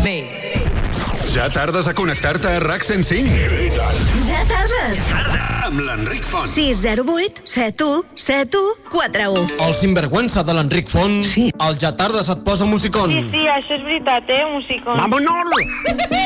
Ja tardes a connectar-te a RAC 105? Ja tardes. Amb l'Enric Font. 608 71 71 41. El sinvergüenza de l'Enric Font, el ja tardes et posa musicón. Sí, això és veritat, musicón. ¡Vámonos!